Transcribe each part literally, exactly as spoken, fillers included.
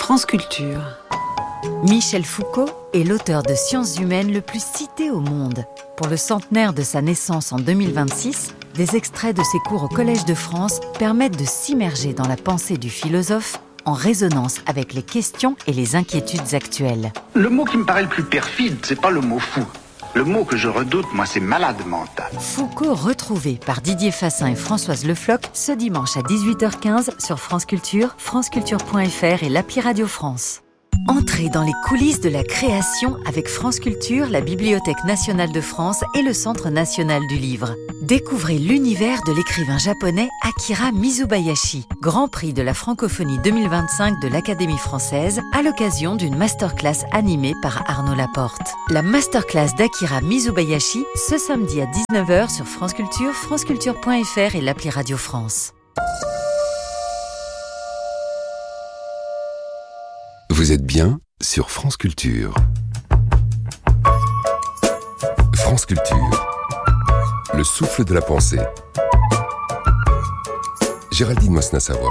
France Culture. Michel Foucault est l'auteur de sciences humaines le plus cité au monde. Pour le centenaire de sa naissance en deux mille vingt-six, des extraits de ses cours au Collège de France permettent de s'immerger dans la pensée du philosophe en résonance avec les questions et les inquiétudes actuelles. Le mot qui me paraît le plus perfide, c'est pas le mot fou. Le mot que je redoute, moi, c'est malade mental. Foucault retrouvé par Didier Fassin et Françoise Le Floch ce dimanche à dix-huit heures quinze sur France Culture, franceculture point f r et l'appli Radio France. Entrez dans les coulisses de la création avec France Culture, la Bibliothèque nationale de France et le Centre national du livre. Découvrez l'univers de l'écrivain japonais Akira Mizubayashi, Grand Prix de la francophonie deux mille vingt-cinq de l'Académie française, à l'occasion d'une masterclass animée par Arnaud Laporte. La masterclass d'Akira Mizubayashi, ce samedi à dix-neuf heures sur France Culture, franceculture point f r et l'appli Radio France. Vous êtes bien sur France Culture. France Culture, le souffle de la pensée. Géraldine Mosna-Savoie.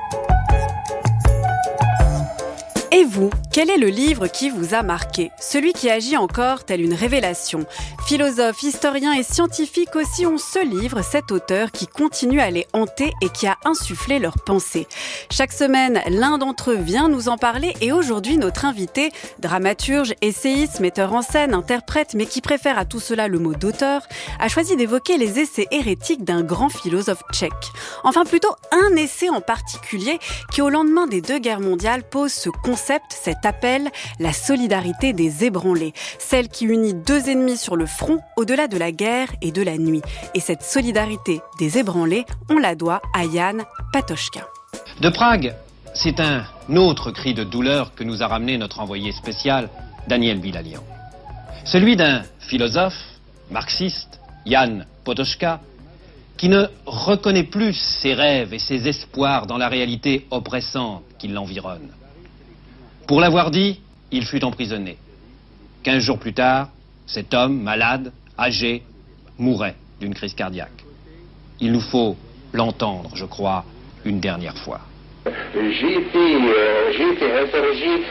Et vous, quel est le livre qui vous a marqué ? Celui qui agit encore tel une révélation. Philosophes, historiens et scientifiques aussi ont ce livre, cet auteur qui continue à les hanter et qui a insufflé leurs pensées. Chaque semaine, l'un d'entre eux vient nous en parler et aujourd'hui, notre invité, dramaturge, essayiste, metteur en scène, interprète, mais qui préfère à tout cela le mot d'auteur, a choisi d'évoquer les essais hérétiques d'un grand philosophe tchèque. Enfin, plutôt un essai en particulier qui, au lendemain des deux guerres mondiales, pose ce concept, cet appel, la solidarité des ébranlés, celle qui unit deux ennemis sur le front au-delà de la guerre et de la nuit. Et cette solidarité des ébranlés, on la doit à Jan Patočka. De Prague, c'est un autre cri de douleur que nous a ramené notre envoyé spécial, Daniel Bilalian. Celui d'un philosophe, marxiste, Jan Patočka, qui ne reconnaît plus ses rêves et ses espoirs dans la réalité oppressante qui l'environne. Pour l'avoir dit, il fut emprisonné. Quinze jours plus tard, cet homme, malade, âgé, mourait d'une crise cardiaque. Il nous faut l'entendre, je crois, une dernière fois. J'ai été, euh, j'ai été interrogé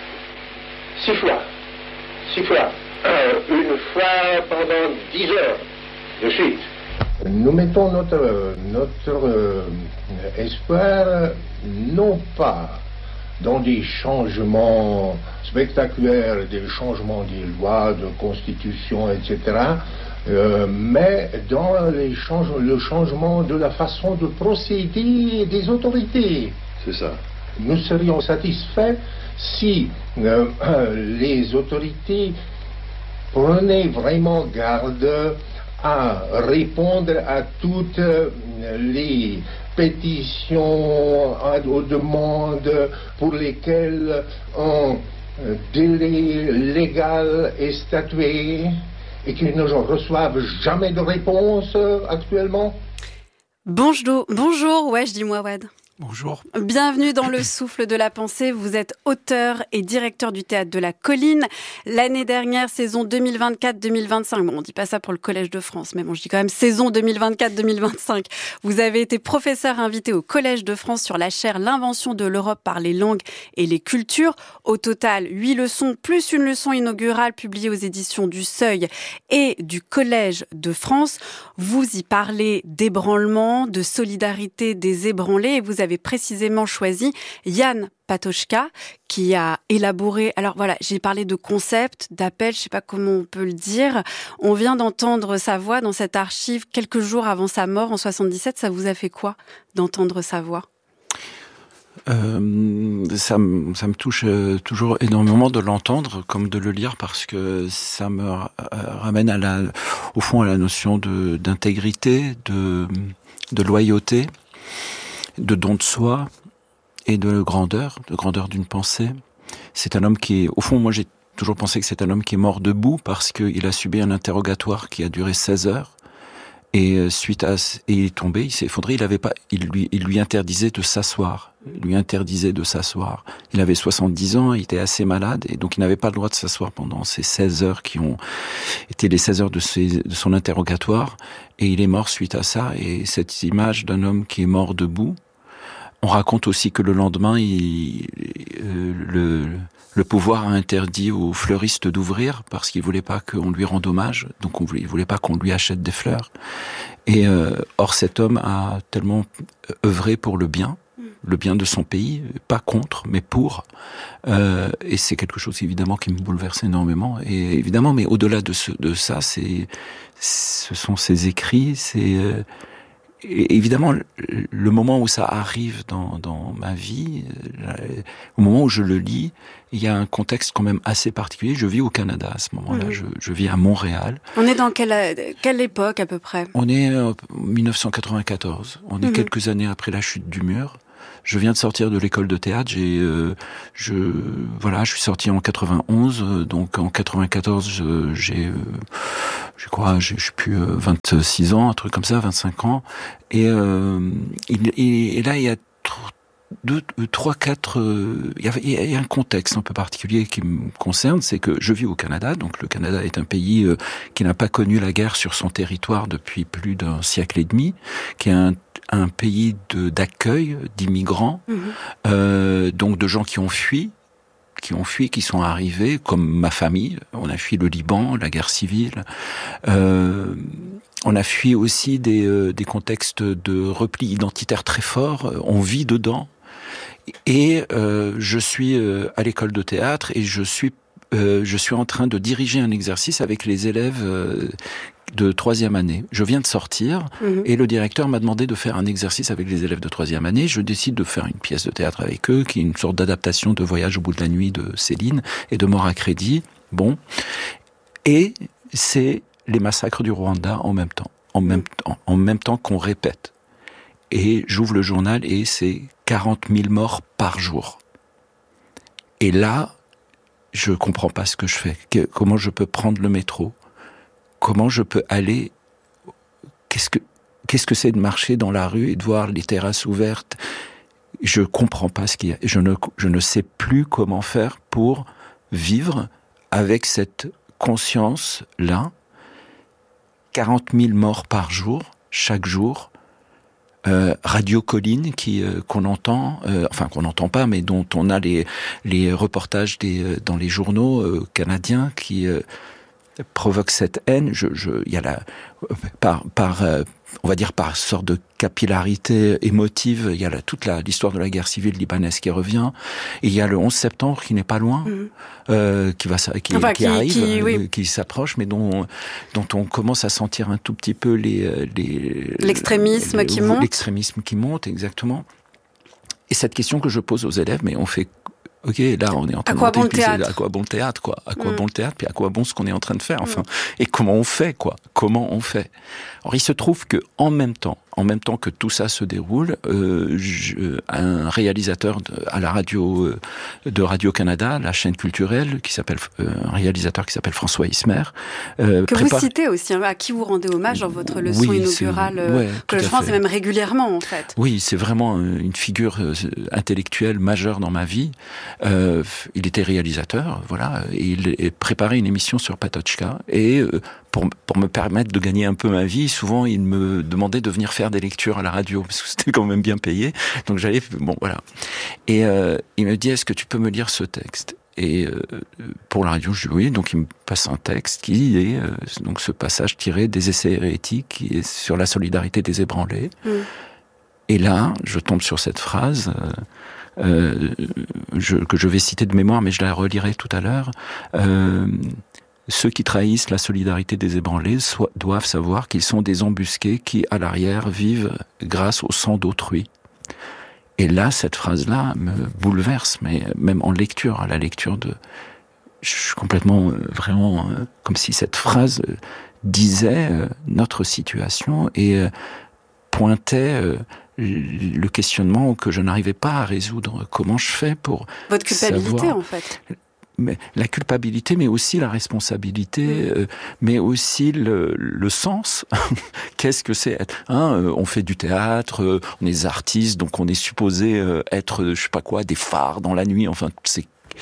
six fois. Six fois. Euh, une fois pendant dix heures de suite. Nous mettons notre, notre euh, espoir non pas dans des changements spectaculaires, des changements des lois, de constitution, et cetera, euh, mais dans les change- le changement de la façon de procéder des autorités. C'est ça. Nous serions satisfaits si euh, les autorités prenaient vraiment garde à répondre à toutes les pétitions, aux demandes pour lesquelles un délai légal est statué et qu'ils ne reçoivent jamais de réponse actuellement. Bonjour, bonjour, ouais, je dis moi Wad. Bonjour. Bienvenue dans le souffle de la pensée. Vous êtes auteur et directeur du théâtre de la Colline. L'année dernière, saison deux mille vingt-quatre deux mille vingt-cinq. Bon, on dit pas ça pour le Collège de France, mais bon, je dis quand même saison deux mille vingt-quatre deux mille vingt-cinq. Vous avez été professeur invité au Collège de France sur la chaire L'invention de l'Europe par les langues et les cultures. Au total, huit leçons, plus une leçon inaugurale publiée aux éditions du Seuil et du Collège de France. Vous y parlez d'ébranlement, de solidarité des ébranlés et vous avez précisément choisi Jan Patočka qui a élaboré, alors voilà, j'ai parlé de concept, d'appel, je sais pas comment on peut le dire. On vient d'entendre sa voix dans cette archive quelques jours avant sa mort en soixante-dix-sept. Ça vous a fait quoi d'entendre sa voix ? Euh, ça, me, ça me touche toujours énormément de l'entendre comme de le lire parce que ça me ramène à la, au fond à la notion de, d'intégrité, de, de loyauté, de don de soi et de grandeur, de grandeur d'une pensée. C'est un homme qui est, au fond, moi j'ai toujours pensé que c'est un homme qui est mort debout parce qu'il a subi un interrogatoire qui a duré seize heures. Et suite à, et il est tombé, il s'est effondré, il avait pas, il lui, il lui interdisait de s'asseoir. Il lui interdisait de s'asseoir. Il avait soixante-dix ans, il était assez malade, et donc il n'avait pas le droit de s'asseoir pendant ces seize heures qui ont été les seize heures de, ses, de son interrogatoire. Et il est mort suite à ça. Et cette image d'un homme qui est mort debout, on raconte aussi que le lendemain, il, euh, le, le pouvoir a interdit aux fleuristes d'ouvrir parce qu'il voulait pas qu'on lui rende hommage, donc on voulait, il voulait pas qu'on lui achète des fleurs. Et euh, or cet homme a tellement œuvré pour le bien, le bien de son pays, pas contre, mais pour. Euh, et c'est quelque chose évidemment qui me bouleverse énormément. Et évidemment, mais au-delà de, ce, de ça, c'est, ce sont ses écrits, c'est euh, et évidemment le moment où ça arrive dans, dans ma vie, au moment où je le lis, il y a un contexte quand même assez particulier. Je vis au Canada à ce moment-là. Mmh. Je, je vis à Montréal. On est dans quelle, quelle époque à peu près ? On est en dix-neuf cent quatre-vingt-quatorze. On est mmh. quelques années après la chute du mur. Je viens de sortir de l'école de théâtre. J'ai, euh, je, voilà, je suis sorti en quatre-vingt-onze. Donc en quatre-vingt-quatorze, euh, j'ai, euh, je crois, j'ai, je suis plus euh, vingt-six ans, un truc comme ça, vingt-cinq ans. Et, euh, et, et là, il y a deux, trois, quatre. Euh, il, y a, il y a un contexte un peu particulier qui me concerne, c'est que je vis au Canada. Donc le Canada est un pays euh, qui n'a pas connu la guerre sur son territoire depuis plus d'un siècle et demi, qui est un un pays de, d'accueil d'immigrants, mmh. euh, donc de gens qui ont fui, qui ont fui, qui sont arrivés, comme ma famille. On a fui le Liban, la guerre civile. Euh, on a fui aussi des, euh, des contextes de repli identitaire très forts. On vit dedans. Et euh, je suis euh, à l'école de théâtre et je suis, euh, je suis en train de diriger un exercice avec les élèves euh, de troisième année. Je viens de sortir mmh. et le directeur m'a demandé de faire un exercice avec les élèves de troisième année. Je décide de faire une pièce de théâtre avec eux, qui est une sorte d'adaptation de Voyage au bout de la nuit de Céline et de Mort à crédit. Bon. Et c'est les massacres du Rwanda en même temps. En même temps, en même temps qu'on répète. Et j'ouvre le journal et c'est quarante mille morts par jour. Et là, je comprends pas ce que je fais. Que, comment je peux prendre le métro? Comment je peux aller? Qu'est-ce que qu'est-ce que c'est de marcher dans la rue et de voir les terrasses ouvertes? Je comprends pas ce qu'il y a. Je ne je ne sais plus comment faire pour vivre avec cette conscience-là. quarante mille morts par jour, chaque jour. Euh, Radio Colline qui euh, qu'on entend, euh, enfin qu'on n'entend pas, mais dont on a les les reportages des euh, dans les journaux euh, canadiens qui euh, provoque cette haine. Je, je, il y a la, par, par, euh, on va dire par sorte de capillarité émotive, il y a la, toute la, l'histoire de la guerre civile libanaise qui revient. Et il y a le onze septembre qui n'est pas loin, mmh. euh, qui va, qui, enfin, qui, qui arrive, qui, oui. euh, qui s'approche, mais dont, dont on commence à sentir un tout petit peu les, les l'extrémisme les, qui monte. L'extrémisme qui monte, exactement. Et cette question que je pose aux élèves, mais on fait ok, là on est en train de monter, bon puis à quoi bon le théâtre, quoi. À quoi mmh. bon le théâtre, puis à quoi bon ce qu'on est en train de faire, enfin. Mmh. Et comment on fait, quoi. Comment on fait. Alors il se trouve que en même temps, en même temps que tout ça se déroule, euh, je, un réalisateur de, à la radio euh, de Radio-Canada, la chaîne culturelle, qui s'appelle euh, un réalisateur qui s'appelle François Ismer, euh, que prépare... vous citez aussi, hein, à qui vous rendez hommage dans votre leçon oui, inaugurale, ouais, que je pense, et même régulièrement en fait. Oui, c'est vraiment une figure intellectuelle majeure dans ma vie. Euh, il était réalisateur, voilà, et il préparait une émission sur Patochka, et euh, pour, pour me permettre de gagner un peu ma vie, souvent il me demandait de venir faire des lectures à la radio, parce que c'était quand même bien payé, donc j'allais, bon voilà. Et euh, il me dit, est-ce que tu peux me lire ce texte ? Et euh, pour la radio, je dis oui, donc il me passe un texte qui est euh, donc ce passage tiré des Essais hérétiques, qui est sur la solidarité des ébranlés. Mm. Et là, je tombe sur cette phrase... Euh, Euh, je, que je vais citer de mémoire, mais je la relirai tout à l'heure. Euh, ceux qui trahissent la solidarité des ébranlés so- doivent savoir qu'ils sont des embusqués qui, à l'arrière, vivent grâce au sang d'autrui. Et là, cette phrase-là me bouleverse, mais même en lecture, à la lecture de... Je suis complètement, euh, vraiment, euh, comme si cette phrase euh, disait euh, notre situation et euh, pointait... Euh, le questionnement que je n'arrivais pas à résoudre. Comment je fais pour votre culpabilité, savoir... en fait. Mais la culpabilité, mais aussi la responsabilité, mmh. euh, mais aussi le, le sens. Qu'est-ce que c'est être hein, euh, on fait du théâtre, euh, on est des artistes, donc on est supposé euh, être, je sais pas quoi, des phares dans la nuit. Enfin, c'est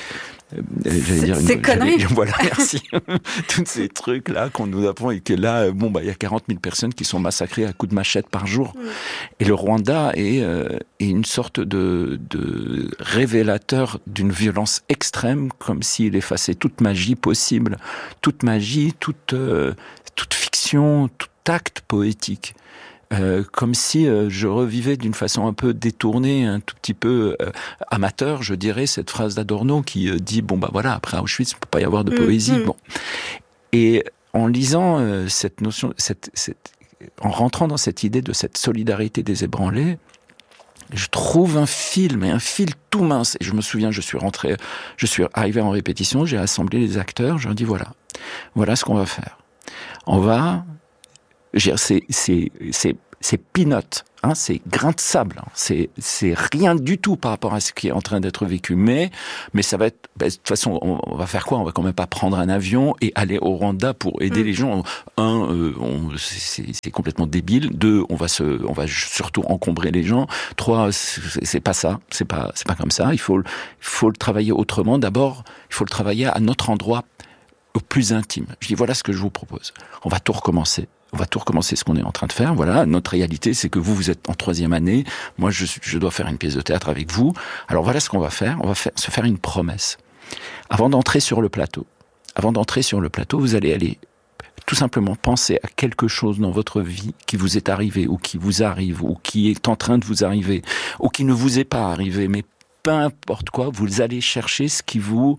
J'allais dire une, ces conneries. Voilà, merci. Tous ces trucs-là qu'on nous apprend et que là, bon, bah, il y a quarante mille personnes qui sont massacrées à coups de machette par jour. Mm. Et le Rwanda est, euh, est une sorte de, de révélateur d'une violence extrême, comme s'il effaçait toute magie possible, toute magie, toute, euh, toute fiction, tout acte poétique. Euh, comme si euh, je revivais d'une façon un peu détournée, un tout petit peu euh, amateur, je dirais, cette phrase d'Adorno qui euh, dit, bon bah voilà, après Auschwitz, il ne peut pas y avoir de poésie. Mmh. Bon. Et en lisant euh, cette notion, cette, cette, en rentrant dans cette idée de cette solidarité des ébranlés, je trouve un fil, mais un fil tout mince. Et je me souviens, je suis rentré, je suis arrivé en répétition, j'ai assemblé les acteurs, je leur dis voilà, voilà ce qu'on va faire. On va... C'est, c'est, c'est, c'est peanut, hein, c'est grain de sable, hein, c'est, c'est rien du tout par rapport à ce qui est en train d'être vécu. Mais, mais ça va être, bah, de toute façon, on, on va faire quoi ? On va quand même pas prendre un avion et aller au Rwanda pour aider mmh. les gens. Un, euh, on, c'est, c'est complètement débile. Deux, on va se, on va surtout encombrer les gens. Trois, c'est, c'est pas ça, c'est pas, c'est pas comme ça. Il faut, il faut le travailler autrement. D'abord, il faut le travailler à notre endroit au plus intime. Je dis voilà ce que je vous propose. On va tout recommencer. On va tout recommencer ce qu'on est en train de faire. Voilà, notre réalité, c'est que vous, vous êtes en troisième année. Moi, je, je dois faire une pièce de théâtre avec vous. Alors voilà ce qu'on va faire. On va faire, se faire une promesse. Avant d'entrer sur le plateau, avant d'entrer sur le plateau, vous allez aller tout simplement penser à quelque chose dans votre vie qui vous est arrivé ou qui vous arrive ou qui est en train de vous arriver ou qui ne vous est pas arrivé. Mais peu importe quoi, vous allez chercher ce qui vous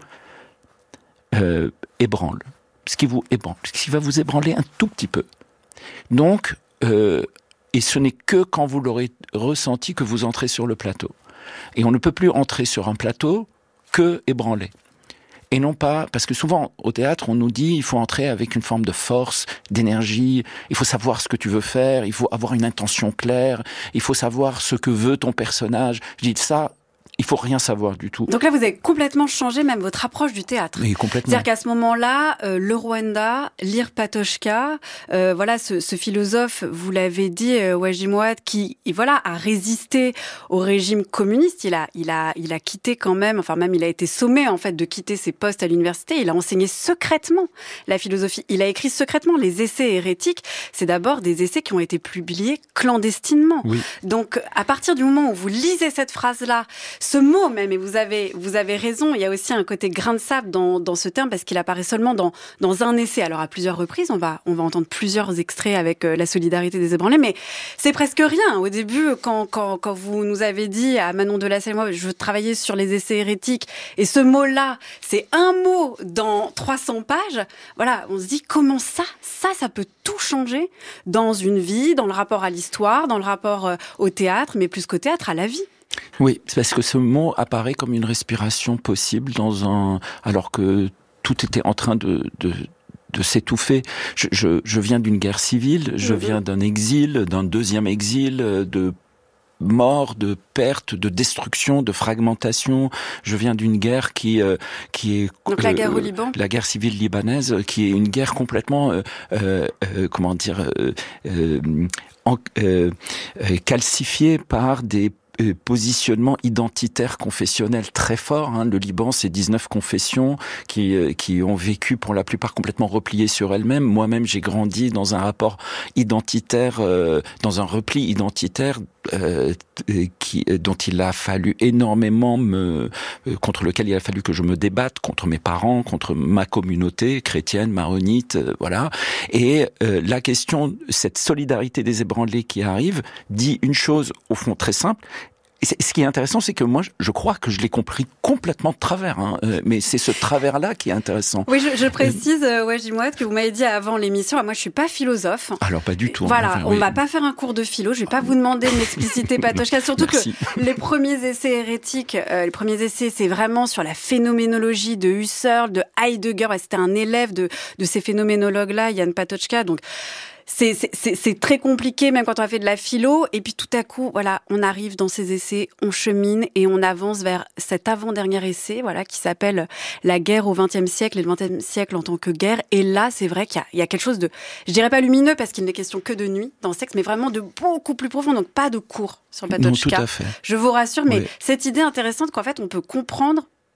euh, ébranle. Ce qui vous ébranle. Ce qui va vous ébranler un tout petit peu. Donc, euh, et ce n'est que quand vous l'aurez ressenti que vous entrez sur le plateau. Et on ne peut plus entrer sur un plateau que ébranlé. Et non pas, parce que souvent au théâtre on nous dit il faut entrer avec une forme de force, d'énergie, il faut savoir ce que tu veux faire, il faut avoir une intention claire, il faut savoir ce que veut ton personnage. Je dis ça, il faut rien savoir du tout. Donc là, vous avez complètement changé même votre approche du théâtre. Oui, complètement. C'est-à-dire qu'à ce moment-là, euh, le Rwanda, lire Patochka, euh, voilà, ce, ce philosophe, vous l'avez dit, euh, Waji Mouawad, qui, voilà, a résisté au régime communiste. Il a, il a, il a quitté quand même, enfin même, il a été sommé en fait de quitter ses postes à l'université. Il a enseigné secrètement la philosophie. Il a écrit secrètement les essais hérétiques. C'est d'abord des essais qui ont été publiés clandestinement. Oui. Donc, à partir du moment où vous lisez cette phrase-là, ce mot même, et vous avez, vous avez raison, il y a aussi un côté grain de sable dans, dans ce terme parce qu'il apparaît seulement dans, dans un essai. Alors à plusieurs reprises, on va, on va entendre plusieurs extraits avec euh, la solidarité des ébranlés, mais c'est presque rien. Au début, quand, quand, quand vous nous avez dit à Manon Delassalle et moi, je veux travailler sur les essais hérétiques, et ce mot-là, c'est un mot dans trois cents pages, voilà, on se dit comment ça, ça, ça peut tout changer dans une vie, dans le rapport à l'histoire, dans le rapport euh, au théâtre, mais plus qu'au théâtre, à la vie. Oui, c'est parce que ce mot apparaît comme une respiration possible dans un, alors que tout était en train de, de, de s'étouffer. Je, je, je viens d'une guerre civile, je viens d'un exil, d'un deuxième exil, de mort, de perte, de destruction, de fragmentation. Je viens d'une guerre qui euh, qui est donc euh, la guerre au Liban, la guerre civile libanaise, qui est une guerre complètement euh, euh, comment dire euh, euh, en, euh, calcifiée par des positionnement identitaire confessionnel très fort. Hein. Le Liban, c'est dix-neuf confessions qui, qui ont vécu pour la plupart complètement repliées sur elles-mêmes. Moi-même, j'ai grandi dans un rapport identitaire, euh, dans un repli identitaire euh, qui, dont il a fallu énormément me, contre lequel il a fallu que je me débatte, contre mes parents, contre ma communauté chrétienne, maronite, euh, voilà. Et euh, la question, cette solidarité des ébranlés qui arrive, dit une chose au fond très simple. Et ce qui est intéressant, c'est que moi, je crois que je l'ai compris complètement de travers. Hein. Mais c'est ce travers-là qui est intéressant. Oui, je, je précise, euh, Waji Mouawad, que vous m'avez dit avant l'émission, moi, je suis pas philosophe. Alors, pas du tout. Voilà, enfin, on oui. va pas faire un cours de philo. Je vais pas vous demander de m'expliciter Patochka. Surtout Merci. que les premiers essais hérétiques, euh, les premiers essais, c'est vraiment sur la phénoménologie de Husserl, de Heidegger. C'était un élève de, de ces phénoménologues-là, Jan Patochka. Donc, C'est, c'est, c'est très compliqué, même quand on a fait de la philo. Et puis tout à coup, voilà, on arrive dans ces essais, on chemine et on avance vers cet avant-dernier essai, voilà, qui s'appelle La guerre au vingtième siècle et le vingtième siècle en tant que guerre. Et là, c'est vrai qu'il y a, il y a quelque chose de, je dirais pas lumineux parce qu'il n'est question que de nuit dans ce texte, mais vraiment de beaucoup plus profond. Donc pas de cours sur le Patochka. Non, tout à fait. Je vous rassure, mais oui. cette idée intéressante qu'en fait, on peut comprendre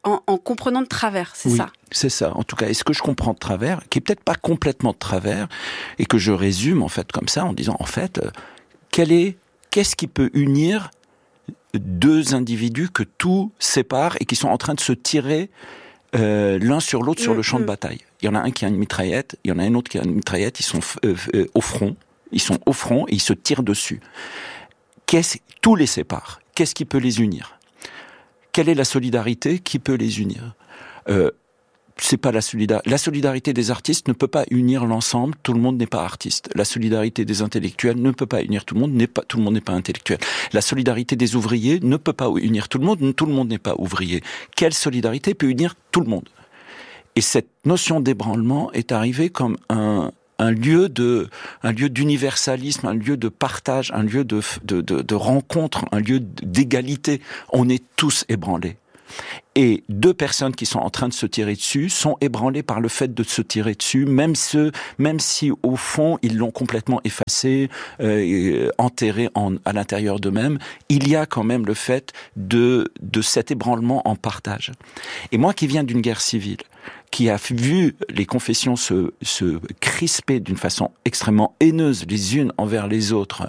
en, en comprenant de travers, c'est oui, ça? C'est ça. En tout cas, est-ce que je comprends de travers, qui est peut-être pas complètement de travers, et que je résume en fait comme ça en disant en fait, euh, quel est, qu'est-ce qui peut unir deux individus que tout sépare et qui sont en train de se tirer euh, l'un sur l'autre mmh, sur le champ mmh. de bataille. Il y en a un qui a une mitraillette, il y en a un autre qui a une mitraillette, ils sont euh, euh, au front, ils sont au front et ils se tirent dessus. Qu'est-ce, tout les sépare. Qu'est-ce qui peut les unir? Quelle est la solidarité qui peut les unir? euh, C'est pas la solidarité. La solidarité des artistes ne peut pas unir l'ensemble. Tout le monde n'est pas artiste. La solidarité des intellectuels ne peut pas unir tout le monde. N'est pas tout le monde n'est pas intellectuel. La solidarité des ouvriers ne peut pas unir tout le monde. Tout le monde n'est pas ouvrier. Quelle solidarité peut unir tout le monde? Et cette notion d'ébranlement est arrivée comme un un lieu de, un lieu d'universalisme, un lieu de partage, un lieu de, de, de, de rencontre, un lieu d'égalité. On est tous ébranlés. Et deux personnes qui sont en train de se tirer dessus sont ébranlées par le fait de se tirer dessus, même ceux, même si au fond ils l'ont complètement effacé, euh, enterré en, à l'intérieur d'eux-mêmes. Il y a quand même le fait de de cet ébranlement en partage. Et moi qui viens d'une guerre civile, qui a vu les confessions se se crisper d'une façon extrêmement haineuse les unes envers les autres,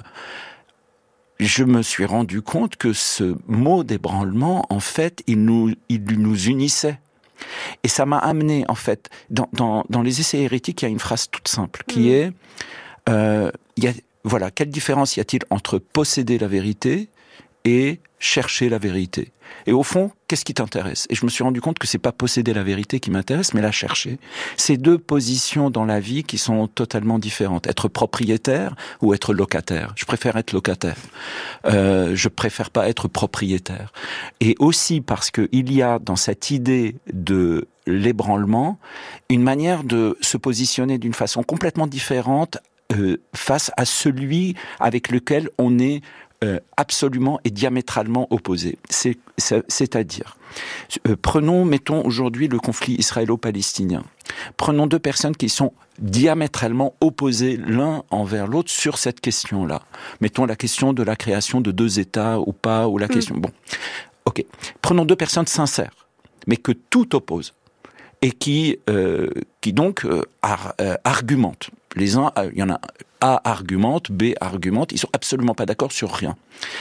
je me suis rendu compte que ce mot d'ébranlement, en fait, il nous, il nous unissait. Et ça m'a amené, en fait, dans, dans, dans les essais hérétiques, il y a une phrase toute simple qui mmh. est, euh, il y a, voilà, quelle différence y a-t-il entre posséder la vérité et chercher la vérité? Et au fond, qu'est-ce qui t'intéresse? Et je me suis rendu compte que c'est pas posséder la vérité qui m'intéresse, mais la chercher. C'est deux positions dans la vie qui sont totalement différentes. Être propriétaire ou être locataire. Je préfère être locataire. Euh, je préfère pas être propriétaire. Et aussi parce que il y a dans cette idée de l'ébranlement une manière de se positionner d'une façon complètement différente euh, face à celui avec lequel on est Euh, absolument et diamétralement opposés. C'est, c'est, c'est-à-dire, euh, prenons, mettons aujourd'hui le conflit israélo-palestinien. Prenons deux personnes qui sont diamétralement opposées l'un envers l'autre sur cette question-là. Mettons la question de la création de deux États ou pas, ou la question... Mmh. Bon, ok. Prenons deux personnes sincères, mais que tout oppose, et qui, euh, qui donc euh, ar, euh, argumentent. Les uns, il y en a A argumente, B argumente, ils sont absolument pas d'accord sur rien.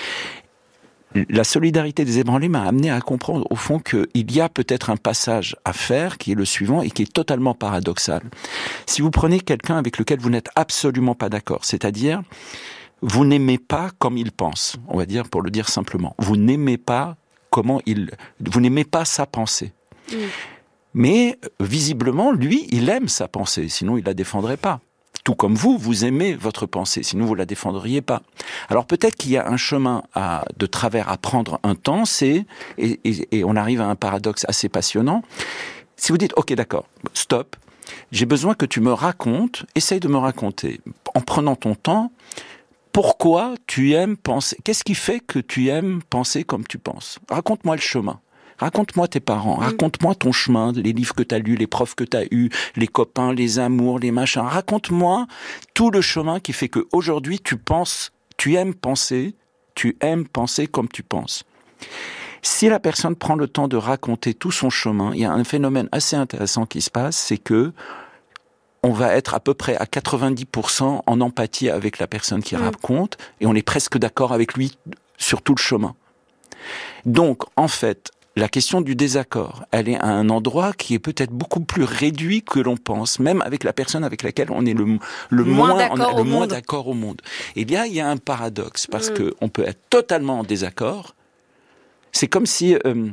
La solidarité des ébranlés m'a amené à comprendre au fond qu'il y a peut-être un passage à faire qui est le suivant et qui est totalement paradoxal. Si vous prenez quelqu'un avec lequel vous n'êtes absolument pas d'accord, c'est-à-dire vous n'aimez pas comme il pense, on va dire pour le dire simplement, vous n'aimez pas comment il, vous n'aimez pas sa pensée. Mmh. Mais visiblement, lui, il aime sa pensée, sinon il la défendrait pas. Tout comme vous, vous aimez votre pensée, sinon vous la défendriez pas. Alors peut-être qu'il y a un chemin à, de travers à prendre un temps, c'est, et, et, et on arrive à un paradoxe assez passionnant. Si vous dites, ok d'accord, stop, j'ai besoin que tu me racontes, essaye de me raconter, en prenant ton temps, pourquoi tu aimes penser, qu'est-ce qui fait que tu aimes penser comme tu penses? Raconte-moi le chemin. Raconte-moi tes parents, raconte-moi ton chemin, les livres que tu as lus, les profs que tu as eus, les copains, les amours, les machins. Raconte-moi tout le chemin qui fait qu'aujourd'hui tu penses, tu aimes penser, tu aimes penser comme tu penses. Si la personne prend le temps de raconter tout son chemin, il y a un phénomène assez intéressant qui se passe, c'est que on va être à peu près à quatre-vingt-dix pour cent en empathie avec la personne qui mmh. raconte, et on est presque d'accord avec lui sur tout le chemin. Donc, en fait, la question du désaccord, elle est à un endroit qui est peut-être beaucoup plus réduit que l'on pense, même avec la personne avec laquelle on est le, le moins, moins, d'accord, on a, le au moins monde. d'accord au monde. Et bien, il y a un paradoxe, parce mmh. que on peut être totalement en désaccord. C'est comme si... Euh,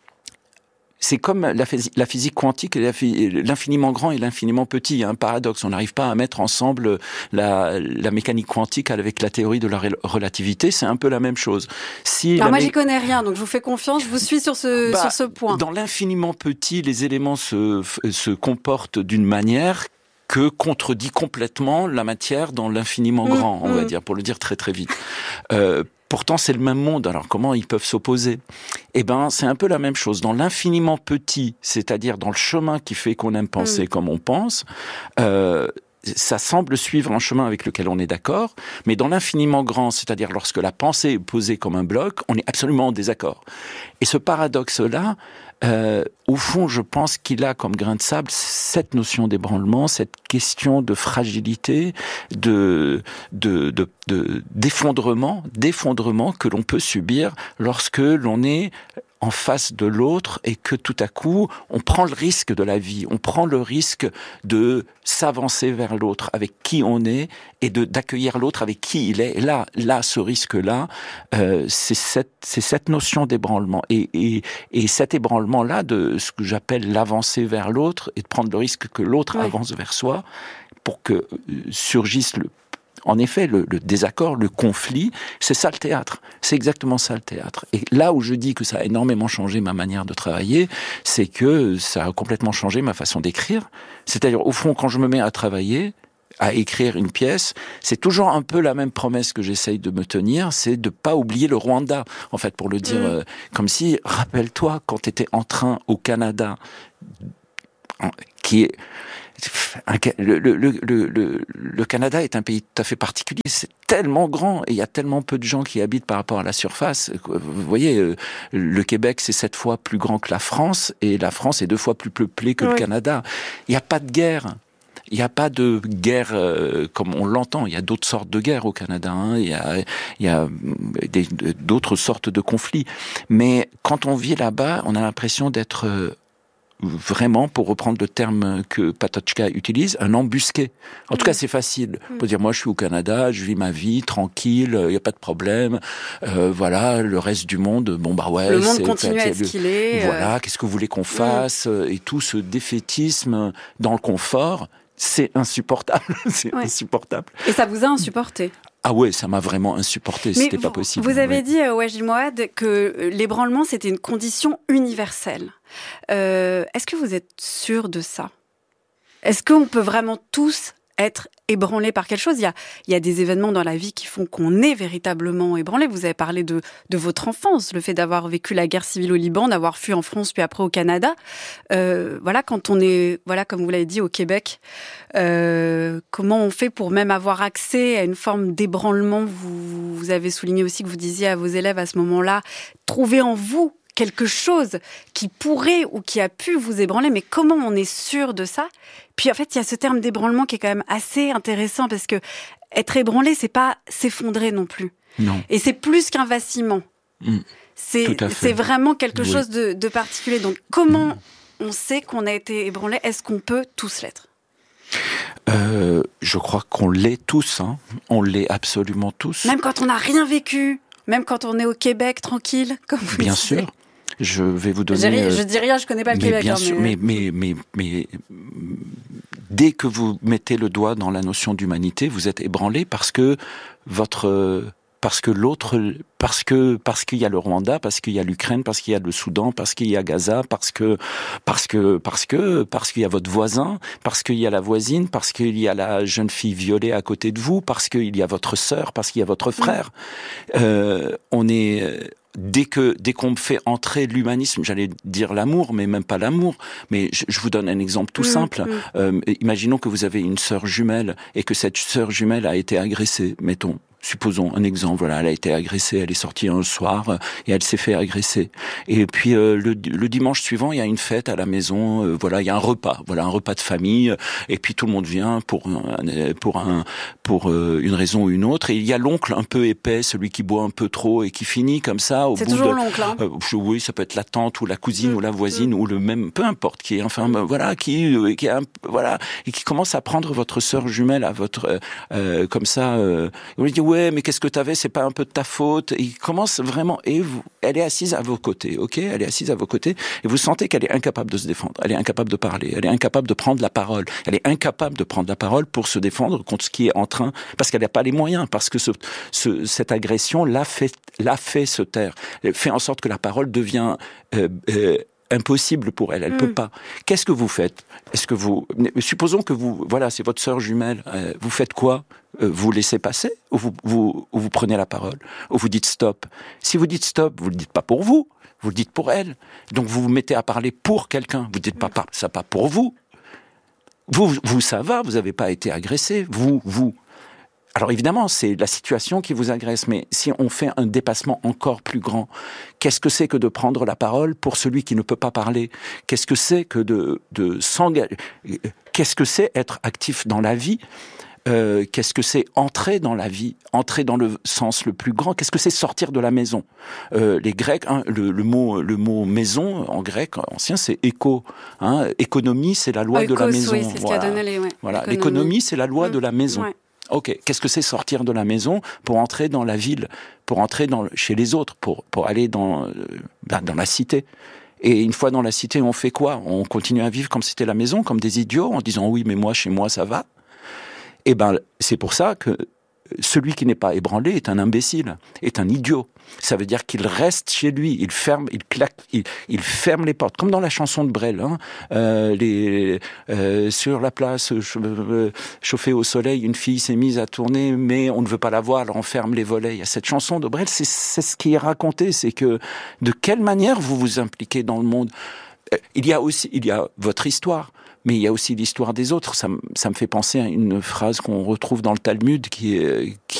c'est comme la, la physique quantique, et l'infiniment grand et l'infiniment petit. Il y a un paradoxe. On n'arrive pas à mettre ensemble la, la mécanique quantique avec la théorie de la relativité. C'est un peu la même chose. Si Alors moi, mé... j'y connais rien, donc je vous fais confiance. Je vous suis sur ce, bah, sur ce point. Dans l'infiniment petit, les éléments se, se comportent d'une manière que contredit complètement la matière dans l'infiniment mmh, grand, on mmh. va dire, pour le dire très très vite. Euh, Pourtant, c'est le même monde. Alors, comment ils peuvent s'opposer? Eh ben, c'est un peu la même chose. Dans l'infiniment petit, c'est-à-dire dans le chemin qui fait qu'on aime penser mmh. comme on pense, euh, ça semble suivre un chemin avec lequel on est d'accord, mais dans l'infiniment grand, c'est-à-dire lorsque la pensée est posée comme un bloc, on est absolument en désaccord. Et ce paradoxe-là, euh, au fond, je pense qu'il a comme grain de sable cette notion d'ébranlement, cette question de fragilité, de, de, de, de d'effondrement, d'effondrement que l'on peut subir lorsque l'on est en face de l'autre et que tout à coup, on prend le risque de la vie, on prend le risque de s'avancer vers l'autre avec qui on est et de d'accueillir l'autre avec qui il est. Et là, là, ce risque-là, euh, c'est cette, c'est cette notion d'ébranlement. Et, et, et cet ébranlement-là, de ce que j'appelle l'avancer vers l'autre et de prendre le risque que l'autre oui. avance vers soi pour que surgisse le En effet, le, le désaccord, le conflit, c'est ça le théâtre. C'est exactement ça le théâtre. Et là où je dis que ça a énormément changé ma manière de travailler, c'est que ça a complètement changé ma façon d'écrire. C'est-à-dire, au fond, quand je me mets à travailler, à écrire une pièce, c'est toujours un peu la même promesse que j'essaye de me tenir, c'est de pas oublier le Rwanda. En fait, pour le dire, mmh. euh, comme si, rappelle-toi, quand tu étais en train au Canada, qui est... Le, le, le, le, le Canada est un pays tout à fait particulier, c'est tellement grand et il y a tellement peu de gens qui y habitent par rapport à la surface. Vous voyez, le Québec c'est sept fois plus grand que la France et la France est deux fois plus peuplée que oui. le Canada. Il n'y a pas de guerre. Il n'y a pas de guerre euh, comme on l'entend. Il y a d'autres sortes de guerres au Canada. Hein. Il y a, il y a des, d'autres sortes de conflits. Mais quand on vit là-bas, on a l'impression d'être... Euh, vraiment, pour reprendre le terme que Patočka utilise, un embusqué. En mmh. tout cas, c'est facile. On peut dire, moi, je suis au Canada, je vis ma vie, tranquille, il n'y a pas de problème. Euh, voilà, le reste du monde, bon, bah ouais. Le monde c'est, continue à être ce qu'il est. Voilà, euh... qu'est-ce que vous voulez qu'on fasse mmh. Et tout ce défaitisme dans le confort, c'est insupportable. c'est ouais. insupportable. Et ça vous a insupporté ? Ah ouais, ça m'a vraiment insupporté, Mais c'était vous, pas possible. Vous avez ouais. dit, euh, Wajid Mouawad, que l'ébranlement, c'était une condition universelle. Euh, est-ce que vous êtes sûr de ça ? Est-ce qu'on peut vraiment tous être ébranlés par quelque chose ? Il y a, il y a des événements dans la vie qui font qu'on est véritablement ébranlé. Vous avez parlé de, de votre enfance, le fait d'avoir vécu la guerre civile au Liban, d'avoir fui en France puis après au Canada. Euh, voilà, quand on est, voilà, comme vous l'avez dit, au Québec, euh, comment on fait pour même avoir accès à une forme d'ébranlement ? Vous, vous avez souligné aussi que vous disiez à vos élèves à ce moment-là, trouvez en vous quelque chose qui pourrait ou qui a pu vous ébranler, mais comment on est sûr de ça ? Puis en fait, il y a ce terme d'ébranlement qui est quand même assez intéressant parce que être ébranlé, c'est pas s'effondrer non plus. Non. Et c'est plus qu'un vacillement. Mmh. C'est, c'est vraiment quelque oui. chose de, de particulier. Donc comment mmh. on sait qu'on a été ébranlé ? Est-ce qu'on peut tous l'être ? euh, Je crois qu'on l'est tous. Hein. On l'est absolument tous. Même quand on n'a rien vécu ? Même quand on est au Québec, tranquille, comme vous Bien disiez. sûr. Je vais vous donner... Je dis rien, je connais pas le mais Québec. Bien hein, sûr, mais... Mais, mais, mais, mais dès que vous mettez le doigt dans la notion d'humanité, vous êtes ébranlé parce que votre... Parce que l'autre, parce que parce qu'il y a le Rwanda, parce qu'il y a l'Ukraine, parce qu'il y a le Soudan, parce qu'il y a Gaza, parce que parce que parce que parce qu'il y a votre voisin, parce qu'il y a la voisine, parce qu'il y a la jeune fille violée à côté de vous, parce qu'il y a votre sœur, parce qu'il y a votre frère. Mmh. Euh, on est dès que dès qu'on me fait entrer l'humanisme, j'allais dire l'amour, mais même pas l'amour. Mais je, je vous donne un exemple tout mmh, simple. Mmh. Euh, imaginons que vous avez une sœur jumelle et que cette sœur jumelle a été agressée, mettons. Supposons un exemple, voilà, elle a été agressée, elle est sortie un soir et elle s'est fait agresser. Et puis euh, le, le dimanche suivant, il y a une fête à la maison, euh, voilà, il y a un repas, voilà, un repas de famille. Et puis tout le monde vient pour un, pour un pour euh, une raison ou une autre. Et il y a l'oncle un peu épais, celui qui boit un peu trop et qui finit comme ça au C'est bout toujours de. l'oncle, hein. Euh, oui, ça peut être la tante ou la cousine mmh. ou la voisine mmh. ou le même, peu importe qui est. Enfin, mmh. voilà, qui euh, qui a un, voilà et qui commence à prendre votre sœur jumelle à votre euh, comme ça. Euh, vous lui dites ouais, mais qu'est-ce que t'avais, c'est pas un peu de ta faute. Et il commence vraiment, et vous, elle est assise à vos côtés, ok? Elle est assise à vos côtés, et vous sentez qu'elle est incapable de se défendre, elle est incapable de parler, elle est incapable de prendre la parole, elle est incapable de prendre la parole pour se défendre contre ce qui est en train, parce qu'elle n'a pas les moyens, parce que ce, ce, cette agression l'a fait, l'a fait se taire, elle fait en sorte que la parole devient euh, euh, impossible pour elle, elle mmh. peut pas. Qu'est-ce que vous faites? Est-ce que vous, supposons que vous, voilà, c'est votre sœur jumelle, euh, vous faites quoi? Euh, vous laissez passer ou vous, vous, ou vous prenez la parole ou vous dites stop. Si vous dites stop, vous le dites pas pour vous, vous le dites pour elle. Donc vous vous mettez à parler pour quelqu'un. Vous dites pas, pas ça pas pour vous. Vous, vous, ça va, vous n'avez pas été agressé, vous, vous. Alors évidemment, c'est la situation qui vous agresse, mais si on fait un dépassement encore plus grand, qu'est-ce que c'est que de prendre la parole pour celui qui ne peut pas parler ? Qu'est-ce que c'est que de, de s'engager ? Qu'est-ce que c'est être actif dans la vie ? Euh, qu'est-ce que c'est entrer dans la vie, entrer dans le sens le plus grand? Qu'est-ce que c'est sortir de la maison? euh, Les Grecs, hein, le, le mot, le mot maison en grec ancien, c'est éco. Hein, économie, c'est la loi oh, de la écos, maison. Oui, c'est voilà. ce qui a donné les, ouais, voilà. L'économie, L'économie, c'est la loi mmh. de la maison. Ouais. Ok, qu'est-ce que c'est sortir de la maison pour entrer dans la ville, pour entrer dans, chez les autres, pour, pour aller dans, euh, dans la cité? Et une fois dans la cité, on fait quoi? On continue à vivre comme c'était la maison, comme des idiots, en disant oui, mais moi, chez moi, ça va. Eh ben, c'est pour ça que celui qui n'est pas ébranlé est un imbécile, est un idiot. Ça veut dire qu'il reste chez lui, il ferme, il claque, il, il ferme les portes, comme dans la chanson de Brel. Hein, euh, les, euh, sur la place chauffée au soleil, une fille s'est mise à tourner, mais on ne veut pas la voir, alors on ferme les volets. Il y a cette chanson de Brel, c'est, c'est ce qui est raconté, c'est que de quelle manière vous vous impliquez dans le monde. Il y a aussi, il y a votre histoire. Mais il y a aussi l'histoire des autres. Ça, ça me fait penser à une phrase qu'on retrouve dans le Talmud qui est, qui